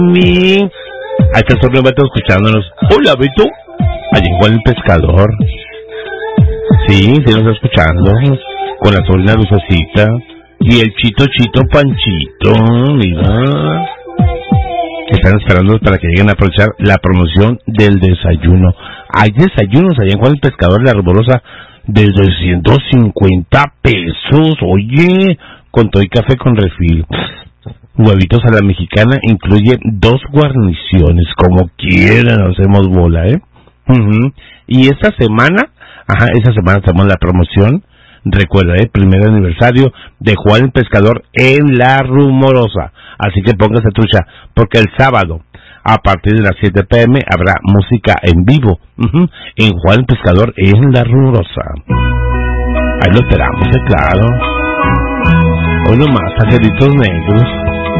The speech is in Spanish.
Ahí está el sordo Beto escuchándonos. Hola, Beto. Allí en Juan el Pescador. Sí, nos está escuchando. Con la sobrina Lucecita. Y el Chito Panchito. Mira. Están esperando para que lleguen a aprovechar la promoción del desayuno. Hay desayunos allá en Juan el Pescador, la Rumorosa, desde 150 pesos. Oye, con todo y café con refil. Huevitos a la mexicana, incluye 2 guarniciones. Como quieran, hacemos bola, ¿eh? Y esta semana tenemos la promoción. Recuerda, primer aniversario de Juan el Pescador en la Rumorosa. Así que póngase trucha, porque el sábado, a partir de las 7 p.m, habrá música en vivo en Juan el Pescador en la Rumorosa. Ahí lo esperamos, claro. Hoy nomás, Angelitos Negros.